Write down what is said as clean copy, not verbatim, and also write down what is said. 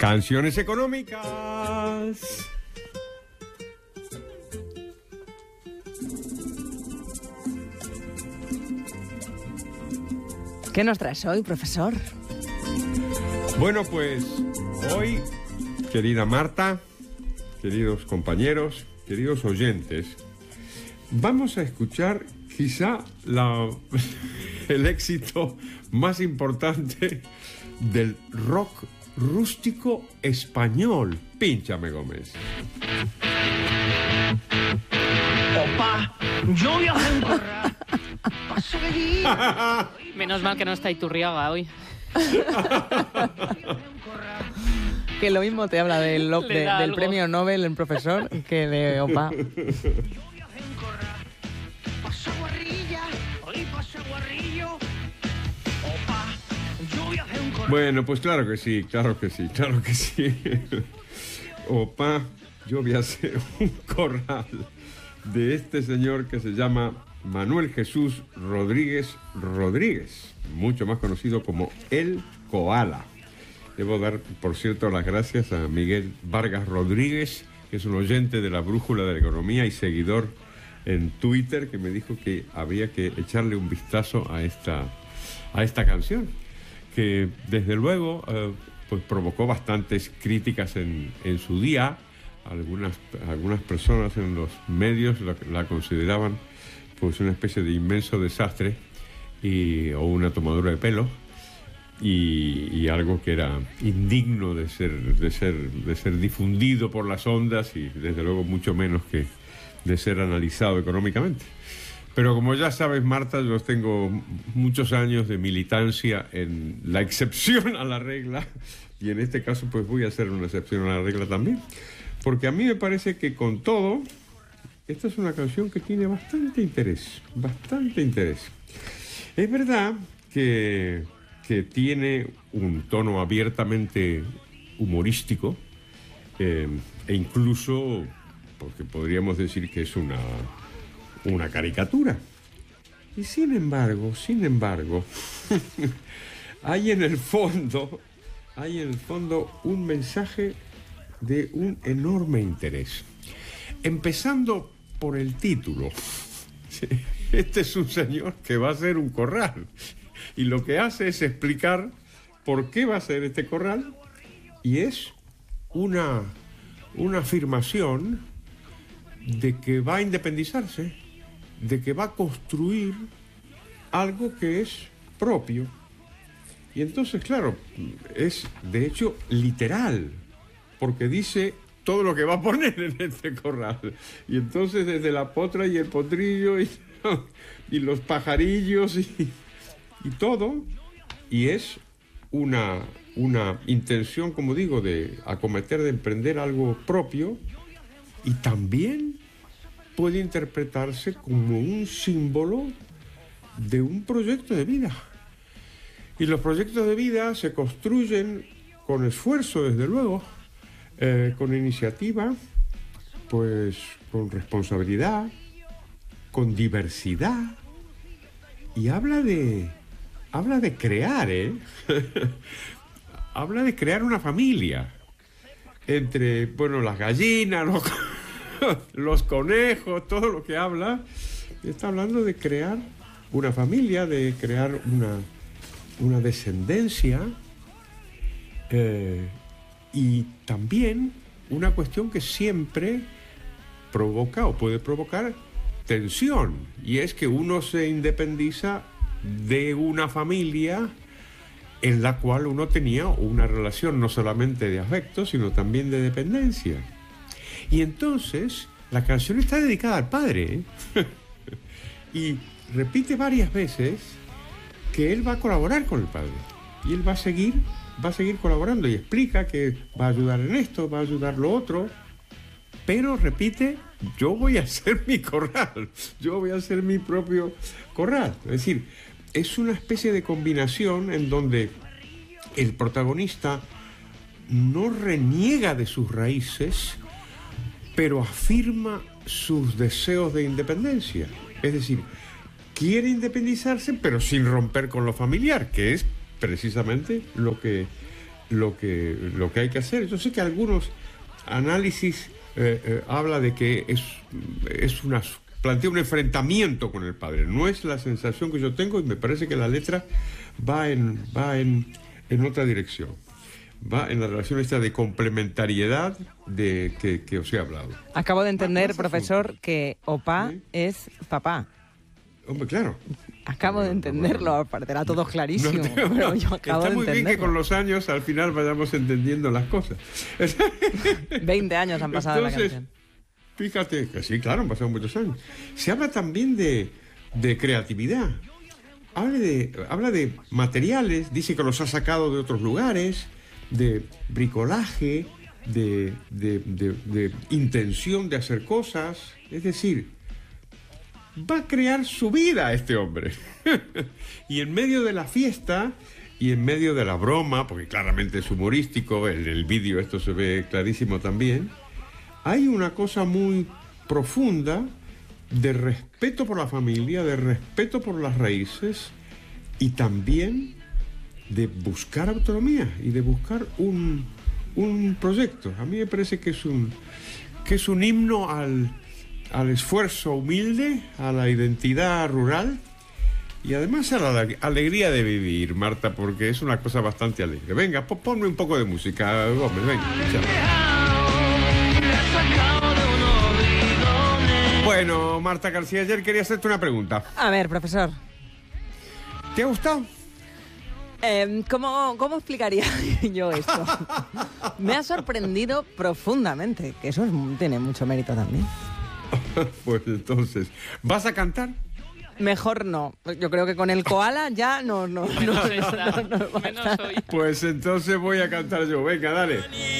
Canciones económicas. ¿Qué nos traes hoy, profesor? Bueno, pues hoy, querida Marta, queridos compañeros, queridos oyentes, vamos a escuchar quizá el éxito más importante del rock rústico español. Pínchame, Gómez. Opa, yo viajé en corral. Menos mal que no está Iturriaga hoy. Que lo mismo te habla del algo. premio Nobel en profesor que de Opa. Bueno, pues claro que sí, claro que sí, claro que sí. Opa, yo voy a hacer un corral de este señor que se llama Manuel Jesús Rodríguez Rodríguez, mucho más conocido como El Koala. Debo dar, por cierto, las gracias a Miguel Vargas Rodríguez, que es un oyente de la Brújula de la Economía y seguidor en Twitter, que me dijo que había que echarle un vistazo a esta canción, que desde luego pues provocó bastantes críticas en su día. Algunas personas en los medios la consideraban pues una especie de inmenso desastre o una tomadura de pelo y algo que era indigno de ser difundido por las ondas y desde luego mucho menos que de ser analizado económicamente. Pero como ya sabes, Marta, yo tengo muchos años de militancia en la excepción a la regla y en este caso pues voy a hacer una excepción a la regla también, porque a mí me parece que con todo esta es una canción que tiene bastante interés, bastante interés. Es verdad que tiene un tono abiertamente humorístico e incluso, porque podríamos decir que es una caricatura. Y sin embargo, hay en el fondo un mensaje de un enorme interés. Empezando por el título. Este es un señor que va a hacer un corral y lo que hace es explicar por qué va a hacer este corral y es una afirmación de que va a independizarse, de que va a construir algo que es propio. Y entonces, claro, es de hecho literal, porque dice todo lo que va a poner en este corral. Y entonces desde la potra y el potrillo y los pajarillos y todo, y es una intención, como digo, de acometer, de emprender algo propio, y también puede interpretarse como un símbolo de un proyecto de vida. Y los proyectos de vida se construyen con esfuerzo, desde luego, con iniciativa, pues con responsabilidad, con diversidad, y habla de crear, habla de crear una familia entre, bueno, las gallinas, los conejos, todo lo que habla, está hablando de crear una familia, de crear una descendencia, y también una cuestión que siempre provoca o puede provocar tensión, y es que uno se independiza de una familia en la cual uno tenía una relación no solamente de afecto, sino también de dependencia. Y entonces la canción está dedicada al padre, y repite varias veces que él va a colaborar con el padre, y él va a seguir colaborando, y explica que va a ayudar en esto, va a ayudar lo otro, pero repite: yo voy a hacer mi corral, yo voy a hacer mi propio corral. Es decir, es una especie de combinación en donde el protagonista no reniega de sus raíces, pero afirma sus deseos de independencia. Es decir, quiere independizarse, pero sin romper con lo familiar, que es precisamente lo que lo que hay que hacer. Yo sé que algunos análisis habla de que plantea un enfrentamiento con el padre. No es la sensación que yo tengo, y me parece que la letra va en otra dirección. Va en la relación esta de complementariedad de que os he hablado. Acabo de entender, Más profesor, asuntos. que opá ¿Sí? es papá. Hombre, claro. Acabo de entenderlo, parecerá todo clarísimo, No, pero yo acabo está de muy bien que entenderlo. con los años al final vayamos entendiendo las cosas. 20 años han pasado de la Entonces, canción. fíjate que sí, claro, han pasado muchos años. Se habla también de creatividad. Habla de materiales, dice que los ha sacado de otros lugares, de bricolaje, de intención de hacer cosas. Es decir, va a crear su vida este hombre. Y en medio de la fiesta y en medio de la broma, porque claramente es humorístico, en el vídeo esto se ve clarísimo también, hay una cosa muy profunda de respeto por la familia, de respeto por las raíces y también de buscar autonomía y de buscar un proyecto. A mí me parece que es un himno al esfuerzo humilde, a la identidad rural y además a la alegría de vivir, Marta, porque es una cosa bastante alegre. Venga, ponme un poco de música, Gómez, venga. Bueno, Marta García, ayer quería hacerte una pregunta. A ver, profesor, ¿Te ha gustado? ¿cómo explicaría yo esto? Me ha sorprendido profundamente, que eso tiene mucho mérito también. Pues entonces, ¿vas a cantar? Mejor no. Yo creo que con el koala ya no. Menos esta, menos hoy. Pues entonces voy a cantar yo. Venga, dale.